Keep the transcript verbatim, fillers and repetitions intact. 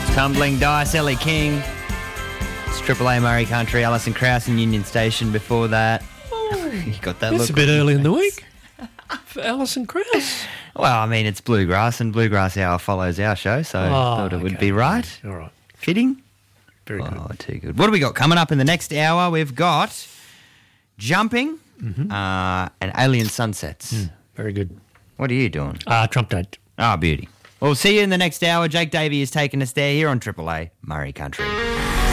Tumbling Dice, Ellie King. It's Triple A Murray Country, Alison Krauss and Union Station before that. You got that That's look a bit on your early in the face. week for Alison Krauss. Well, I mean, it's Bluegrass, and Bluegrass Hour follows our show, so I Oh, thought it would okay. be right. All right. Fitting. Very good. Oh, too good. What do we got coming up in the next hour? We've got jumping Mm-hmm. uh, and alien sunsets. Mm, very good. What are you doing? Uh, Trump date. Oh, beauty. We'll see you in the next hour. Jake Davey is taking us there here on Triple A Murray Country.